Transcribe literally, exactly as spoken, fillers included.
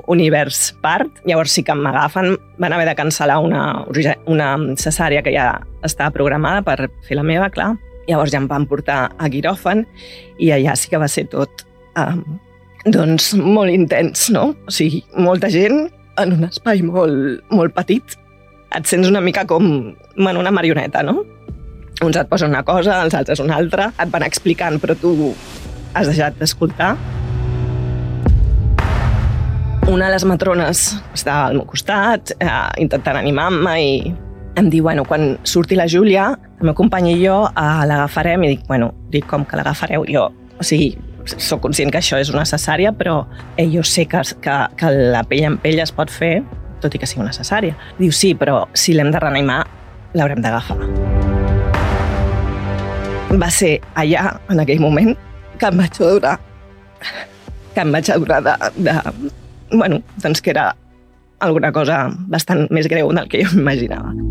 univers part. Llavors sí que m'agafen, van haver de cancel·lar una, una cesària que ja estava programada per fer la meva, clar. Llavors ja em van portar a quiròfan i allà sí que va ser tot eh, doncs molt intens, no? O sigui, molta gent en un espai molt, molt petit. Et sents una mica com en una marioneta, no? Uns et posen una cosa, els altres una altra, et van explicant, però tu has deixat d'escoltar. Una de les matrones estava al meu costat, eh, intentant animar-me i em diu, bueno, quan surti la Júlia, el meu company i jo eh, l'agafarem, i dic, bueno, dic, com que l'agafareu? Jo, o sigui, sóc conscient que això és una cesària, però eh, jo sé que, que, que la pell en pell es pot fer, tot i que sigui una cesària. Diu, sí, però si l'hem de reanimar, l'haurem d'agafar. Va ser allà, en aquell moment, que em vaig adonar, que em vaig adonar de, de, bueno, doncs que era alguna cosa bastant més greu del que jo m'imaginava.